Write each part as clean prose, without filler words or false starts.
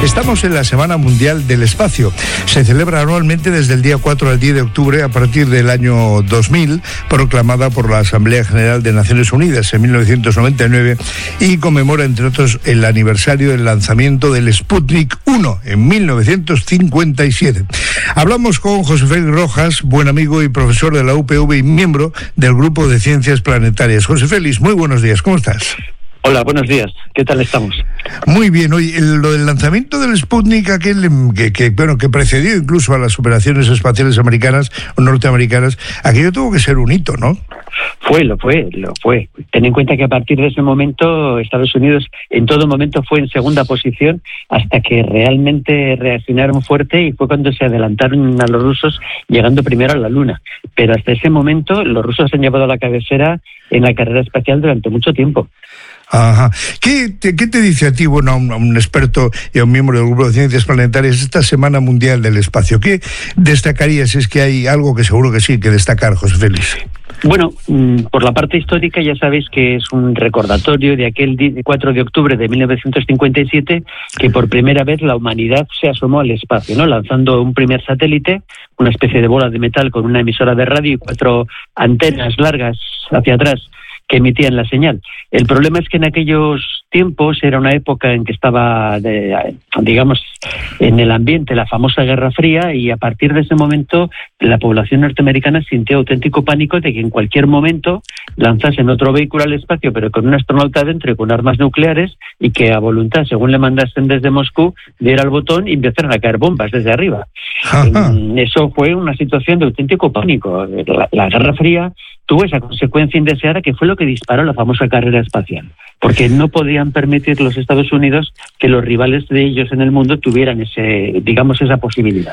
Estamos en la Semana Mundial del Espacio. Se celebra anualmente desde el día 4 al 10 de octubre a partir del año 2000, proclamada por la Asamblea General de Naciones Unidas en 1999 y conmemora, entre otros, el aniversario del lanzamiento del Sputnik 1 en 1957. Hablamos con José Félix Rojas, buen amigo y profesor de la UPV y miembro del Grupo de Ciencias Planetarias. José Félix, muy buenos días, ¿cómo estás? Hola, buenos días. ¿Qué tal estamos? Muy bien. Oye, lo del lanzamiento del Sputnik, aquel que precedió incluso a las operaciones espaciales americanas o norteamericanas, aquello tuvo que ser un hito, ¿no? Lo fue. Ten en cuenta que a partir de ese momento Estados Unidos en todo momento fue en segunda posición hasta que realmente reaccionaron fuerte y fue cuando se adelantaron a los rusos llegando primero a la Luna. Pero hasta ese momento los rusos han llevado a la cabecera en la carrera espacial durante mucho tiempo. Ajá. ¿Qué te dice a ti, bueno, a un experto y a un miembro del Grupo de Ciencias Planetarias, esta Semana Mundial del Espacio? ¿Qué destacarías? Es que hay algo que seguro que sí que destacar, José Félix. Bueno, por la parte histórica ya sabéis que es un recordatorio de aquel 4 de octubre de 1957 que por primera vez la humanidad se asomó al espacio, ¿no? Lanzando un primer satélite, una especie de bola de metal con una emisora de radio y 4 antenas largas hacia atrás que emitían la señal. El problema es que en aquellos tiempos era una época en que estaba, digamos, en el ambiente la famosa Guerra Fría, y a partir de ese momento la población norteamericana sintió auténtico pánico de que en cualquier momento lanzasen otro vehículo al espacio, pero con un astronauta dentro y con armas nucleares, y que a voluntad, según le mandasen desde Moscú, diera el botón y empezaran a caer bombas desde arriba. Eso fue una situación de auténtico pánico. La Guerra Fría tuvo esa consecuencia indeseada que fue lo que disparó la famosa carrera espacial, porque no podían permitir los Estados Unidos que los rivales de ellos en el mundo tuvieran esa posibilidad.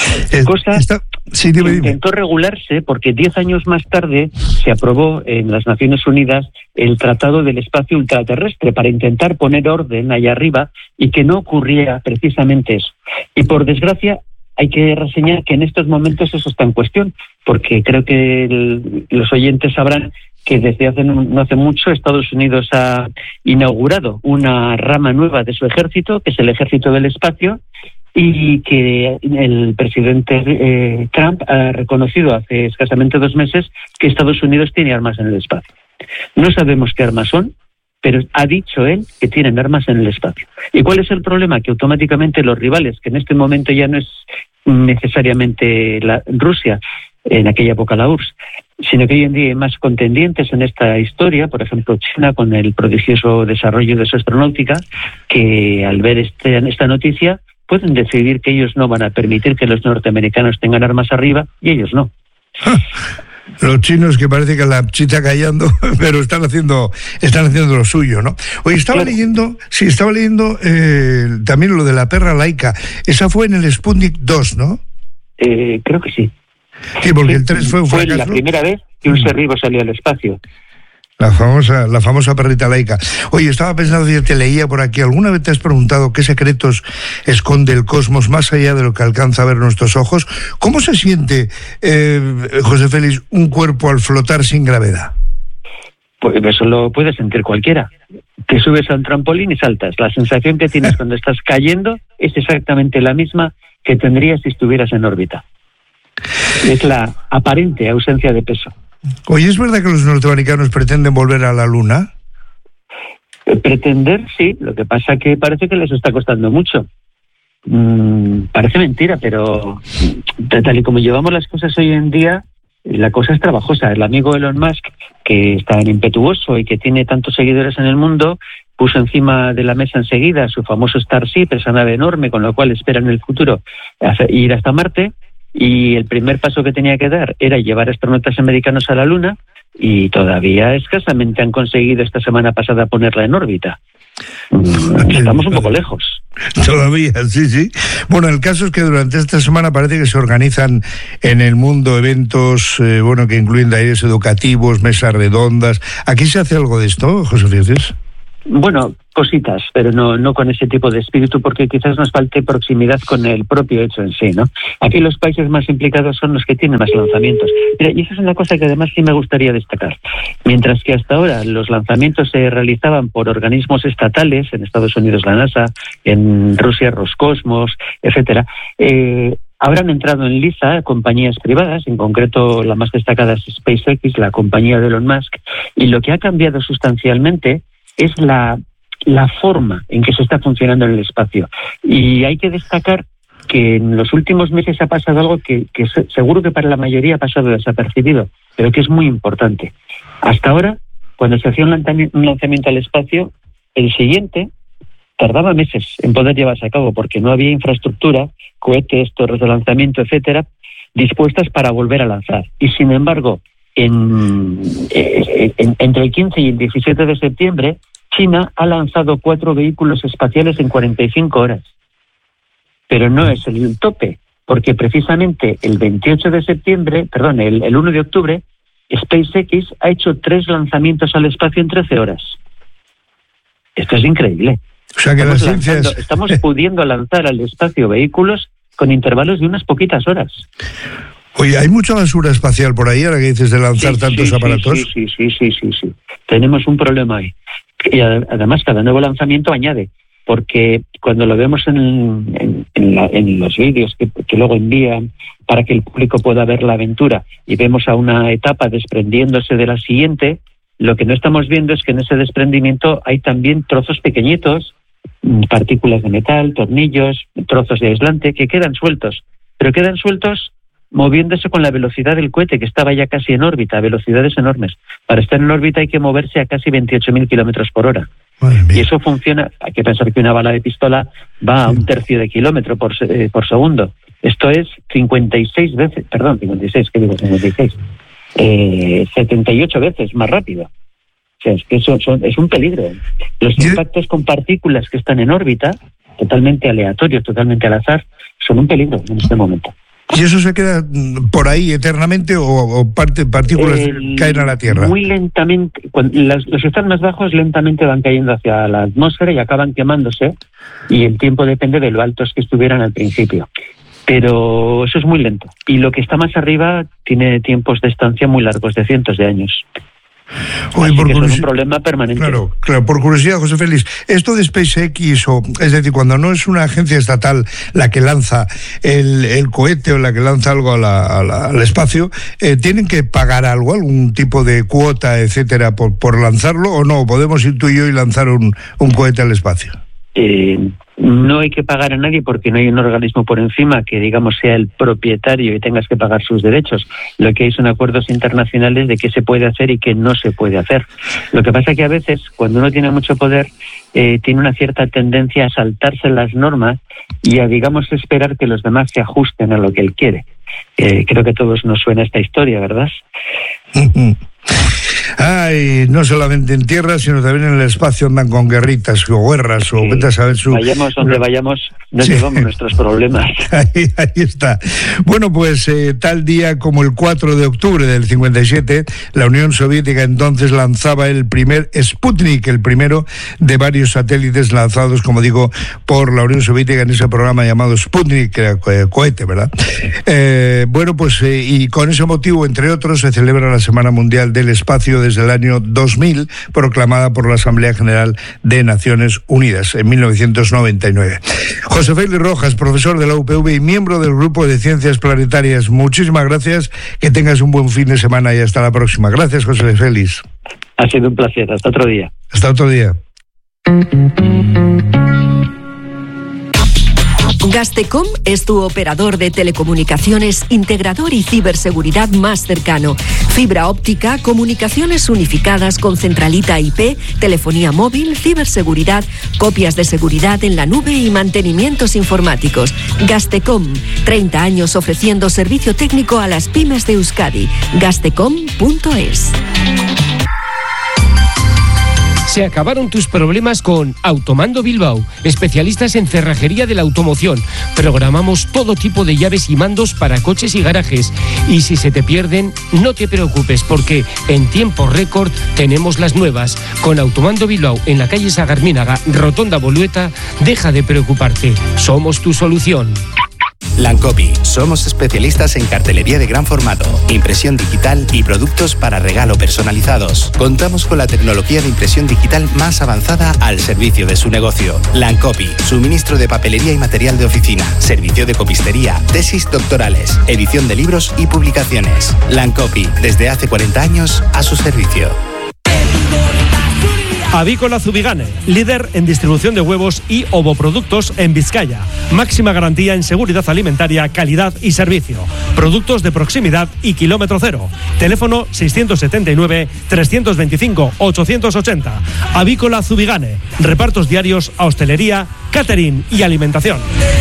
Intentó regularse porque 10 años más tarde se aprobó en las Naciones Unidas el Tratado del Espacio Ultraterrestre para intentar poner orden allá arriba y que no ocurriera precisamente eso. Y por desgracia hay que reseñar que en estos momentos eso está en cuestión, porque creo que los oyentes sabrán que desde no hace mucho Estados Unidos ha inaugurado una rama nueva de su ejército, que es el Ejército del Espacio, y que el presidente Trump ha reconocido hace escasamente 2 meses que Estados Unidos tiene armas en el espacio. No sabemos qué armas son, pero ha dicho él que tienen armas en el espacio. ¿Y cuál es el problema? Que automáticamente los rivales, que en este momento ya no es necesariamente Rusia, en aquella época la URSS, sino que hoy en día hay más contendientes en esta historia, por ejemplo China con el prodigioso desarrollo de su astronáutica, que al ver esta noticia pueden decidir que ellos no van a permitir que los norteamericanos tengan armas arriba y ellos no. Los chinos, que parece que la chita callando, pero están haciendo lo suyo, ¿no? Oye, estaba leyendo también lo de la perra laica. Esa fue en el Sputnik 2, ¿no? Creo que sí. Sí, porque el 3 fue un fracaso. Fue la primera vez que un ser vivo salió al espacio. La famosa perrita laica. Oye, estaba pensando, te leía por aquí, ¿alguna vez te has preguntado qué secretos esconde el cosmos más allá de lo que alcanza a ver nuestros ojos? ¿Cómo se siente, José Félix, un cuerpo al flotar sin gravedad? Pues eso lo puede sentir cualquiera. Te subes a un trampolín y saltas. La sensación que tienes cuando estás cayendo es exactamente la misma que tendrías si estuvieras en órbita. Es la aparente ausencia de peso. Oye, ¿es verdad que los norteamericanos pretenden volver a la Luna? Pretender, sí. Lo que pasa que parece que les está costando mucho. Parece mentira, pero tal y como llevamos las cosas hoy en día, la cosa es trabajosa. El amigo Elon Musk, que es tan impetuoso y que tiene tantos seguidores en el mundo, puso encima de la mesa enseguida su famoso Starship, esa nave enorme con la cual espera en el futuro ir hasta Marte. Y el primer paso que tenía que dar era llevar astronautas americanos a la Luna, y todavía escasamente han conseguido esta semana pasada ponerla en órbita. Estamos un poco lejos. Todavía, sí. Bueno, el caso es que durante esta semana parece que se organizan en el mundo eventos, que incluyen talleres educativos, mesas redondas. ¿Aquí se hace algo de esto, José Félix? Bueno, cositas, pero no con ese tipo de espíritu, porque quizás nos falte proximidad con el propio hecho en sí, ¿no? Aquí los países más implicados son los que tienen más lanzamientos. Mira, y eso es una cosa que además sí me gustaría destacar. Mientras que hasta ahora los lanzamientos se realizaban por organismos estatales, en Estados Unidos la NASA, en Rusia Roscosmos, etcétera, ahora han entrado en liza compañías privadas, en concreto la más destacada es SpaceX, la compañía de Elon Musk, y lo que ha cambiado sustancialmente es la forma en que se está funcionando en el espacio. Y hay que destacar que en los últimos meses ha pasado algo que seguro que para la mayoría ha pasado desapercibido, pero que es muy importante. Hasta ahora, cuando se hacía un lanzamiento al espacio, el siguiente tardaba meses en poder llevarse a cabo porque no había infraestructura, cohetes, torres de lanzamiento, etcétera, dispuestas para volver a lanzar. Y sin embargo, entre el 15 y el 17 de septiembre, China ha lanzado 4 vehículos espaciales en 45 horas. Pero no es el tope, porque precisamente el 1 de octubre, SpaceX ha hecho 3 lanzamientos al espacio en 13 horas. Esto es increíble. O sea que estamos pudiendo lanzar al espacio vehículos con intervalos de unas poquitas horas. Oye, ¿hay mucha basura espacial por ahí ahora que dices de lanzar tantos aparatos? Sí. Tenemos un problema ahí. Y además cada nuevo lanzamiento añade, porque cuando lo vemos en los vídeos que luego envían para que el público pueda ver la aventura y vemos a una etapa desprendiéndose de la siguiente, lo que no estamos viendo es que en ese desprendimiento hay también trozos pequeñitos, partículas de metal, tornillos, trozos de aislante que quedan sueltos, pero quedan sueltos moviéndose con la velocidad del cohete, que estaba ya casi en órbita, a velocidades enormes. Para estar en órbita hay que moverse a casi 28.000 kilómetros por hora. Y eso funciona, hay que pensar que una bala de pistola va a 1/3 de kilómetro por segundo. Esto es 56 veces, 78 veces más rápido. O sea, es que eso es un peligro. Los impactos con partículas que están en órbita, totalmente aleatorios, totalmente al azar, son un peligro en este momento. ¿Y eso se queda por ahí eternamente o partículas caen a la Tierra? Muy lentamente. Los que están más bajos lentamente van cayendo hacia la atmósfera y acaban quemándose, y el tiempo depende de lo altos que estuvieran al principio. Pero eso es muy lento. Y lo que está más arriba tiene tiempos de estancia muy largos, de cientos de años. Oye, es un problema permanente. Claro, por curiosidad, José Félix, esto de SpaceX, es decir, cuando no es una agencia estatal la que lanza el cohete o la que lanza algo al espacio, ¿tienen que pagar algún tipo de cuota, etcétera, por lanzarlo, o no? ¿Podemos ir tú y yo y lanzar un cohete al espacio? No hay que pagar a nadie porque no hay un organismo por encima que, digamos, sea el propietario y tengas que pagar sus derechos. Lo que hay son acuerdos internacionales de qué se puede hacer y qué no se puede hacer. Lo que pasa es que a veces, cuando uno tiene mucho poder, tiene una cierta tendencia a saltarse las normas y a, digamos, esperar que los demás se ajusten a lo que él quiere. Creo que a todos nos suena esta historia, ¿verdad? Ay, no solamente en tierra, sino también en el espacio andan con guerritas o guerras, o vete a saber Vayamos donde vayamos, nos llevamos nuestros problemas. Ahí está. Bueno, pues tal día como el 4 de octubre del 57, la Unión Soviética entonces lanzaba el primer Sputnik, el primero de varios satélites lanzados, como digo, por la Unión Soviética en ese programa llamado Sputnik, que era cohete, ¿verdad? Bueno, pues y con ese motivo, entre otros, se celebra la Semana Mundial del Espacio desde el año 2000, proclamada por la Asamblea General de Naciones Unidas en 1999. José Félix Rojas, profesor de la UPV y miembro del Grupo de Ciencias Planetarias, muchísimas gracias, que tengas un buen fin de semana y hasta la próxima. Gracias, José Félix. Ha sido un placer, hasta otro día. Hasta otro día. Gastecom es tu operador de telecomunicaciones, integrador y ciberseguridad más cercano. Fibra óptica, comunicaciones unificadas con centralita IP, telefonía móvil, ciberseguridad, copias de seguridad en la nube y mantenimientos informáticos. Gastecom, 30 años ofreciendo servicio técnico a las pymes de Euskadi. Gastecom.es. Se acabaron tus problemas con Automando Bilbao, especialistas en cerrajería de la automoción. Programamos todo tipo de llaves y mandos para coches y garajes. Y si se te pierden, no te preocupes, porque en tiempo récord tenemos las nuevas. Con Automando Bilbao, en la calle Sagarmínaga, Rotonda Bolueta, deja de preocuparte. Somos tu solución. Lancopi. Somos especialistas en cartelería de gran formato, impresión digital y productos para regalo personalizados. Contamos con la tecnología de impresión digital más avanzada al servicio de su negocio. Lancopi. Suministro de papelería y material de oficina, servicio de copistería, tesis doctorales, edición de libros y publicaciones. Lancopi. Desde hace 40 años a su servicio. Avícola Zubigane, líder en distribución de huevos y ovoproductos en Vizcaya. Máxima garantía en seguridad alimentaria, calidad y servicio. Productos de proximidad y kilómetro cero. Teléfono 679-325-880. Avícola Zubigane. Repartos diarios a hostelería, catering y alimentación.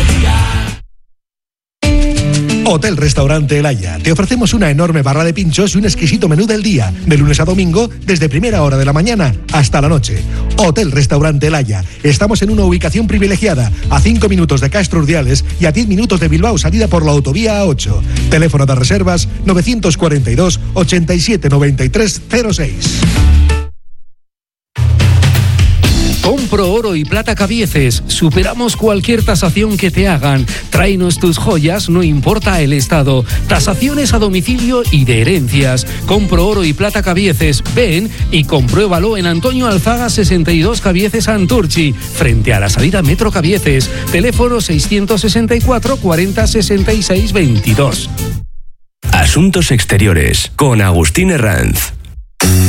Hotel Restaurante El Haya. Te ofrecemos una enorme barra de pinchos y un exquisito menú del día, de lunes a domingo, desde primera hora de la mañana hasta la noche. Hotel Restaurante El Haya. Estamos en una ubicación privilegiada, a 5 minutos de Castro Urdiales y a 10 minutos de Bilbao, salida por la autovía A8. Teléfono de reservas 942 87 93 06. Compro Oro y Plata Cabieces. Superamos cualquier tasación que te hagan. Tráenos tus joyas, no importa el estado. Tasaciones a domicilio y de herencias. Compro Oro y Plata Cabieces. Ven y compruébalo en Antonio Alzaga 62 Cabieces Santurchi, frente a la salida Metro Cabieces. Teléfono 664 40 66 22. Asuntos Exteriores con Agustín Herranz.